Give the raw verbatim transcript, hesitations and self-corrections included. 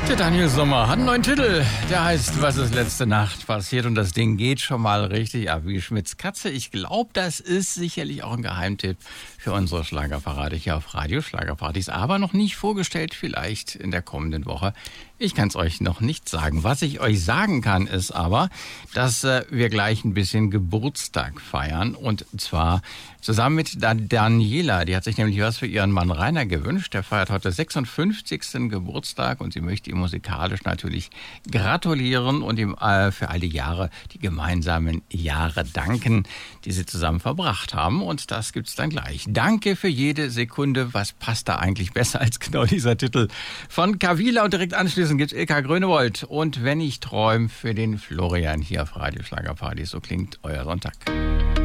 Der Daniel Sommer hat einen neuen Titel. Der heißt, was ist letzte Nacht passiert? Und das Ding geht schon mal richtig ab wie Schmitz Katze. Ich glaube, das ist sicherlich auch ein Geheimtipp für unsere Schlagerparade hier auf Radio Schlagerpartys. Aber noch nicht vorgestellt, vielleicht in der kommenden Woche. Ich kann es euch noch nicht sagen. Was ich euch sagen kann, ist aber, dass äh, wir gleich ein bisschen Geburtstag feiern. Und zwar zusammen mit der Daniela. Die hat sich nämlich was für ihren Mann Rainer gewünscht. Der feiert heute sechsundfünfzigsten Geburtstag und sie möchte ihm musikalisch natürlich gratulieren und ihm äh, für all die Jahre, die gemeinsamen Jahre danken, die sie zusammen verbracht haben. Und das gibt's dann gleich. Danke für jede Sekunde. Was passt da eigentlich besser als genau dieser Titel von Kavila? Und direkt anschließend gibt's Ilka Grönewold. Und wenn ich träume für den Florian hier auf Radio Schlagerparty. So klingt euer Sonntag.